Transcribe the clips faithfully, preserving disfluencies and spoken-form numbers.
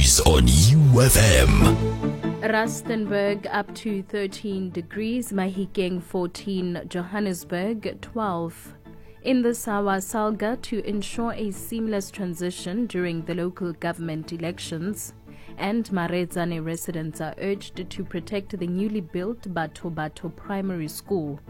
degrees on U F M. Rustenburg up to thirteen degrees, Mahikeng fourteen, Johannesburg twelve. In the Sawa Salga to ensure a seamless transition during the local government elections, and Marezane residents are urged to protect the newly built Bato Bato Primary School.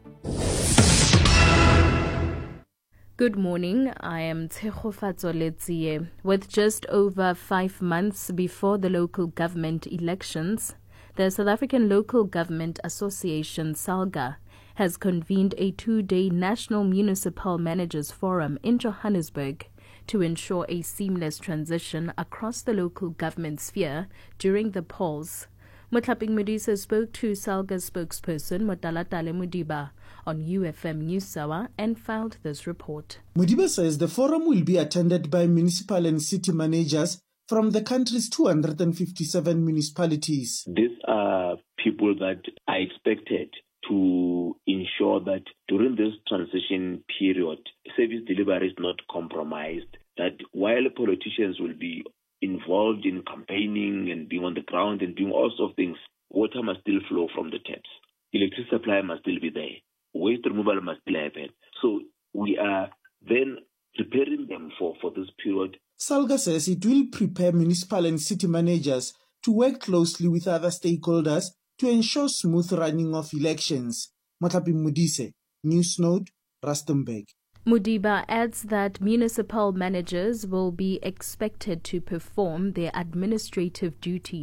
Good morning, I am Tshegofatso Letsie. With just over five months before the local government elections, the South African Local Government Association, SALGA, has convened a two-day National Municipal Managers Forum in Johannesburg to ensure a seamless transition across the local government sphere during the polls. Motlhaping Modise spoke to SALGA's spokesperson Motalatale Modiba on U F M News Hour and filed this report. Modiba says the forum will be attended by municipal and city managers from the country's two hundred fifty-seven municipalities. These are people that are expected to ensure that during this transition period, service delivery is not compromised, that while politicians will be involved in campaigning and being on the ground and doing all sorts of things, water must still flow from the taps. Electricity supply must still be there. Waste removal must still happen. So we are then preparing them for, for this period. SALGA says it will prepare municipal and city managers to work closely with other stakeholders to ensure smooth running of elections. Motlhaping Modise, News Note, Rustenburg. Modiba adds that municipal managers will be expected to perform their administrative duties